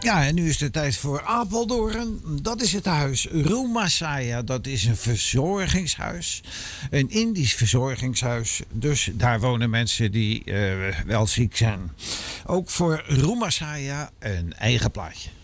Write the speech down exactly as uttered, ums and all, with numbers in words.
Ja, en nu is het tijd voor Apeldoorn. Dat is het huis Rumasaya. Dat is een verzorgingshuis. Een Indisch verzorgingshuis. Dus daar wonen mensen die uh, wel ziek zijn. Ook voor Rumasaya een eigen plaatje.